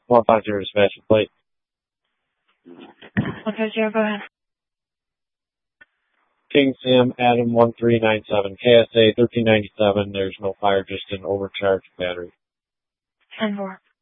150 dispatch plate. 150, go ahead. King Sam Adam 1397, KSA 1397. There's no fire, just an overcharged battery. 10-4.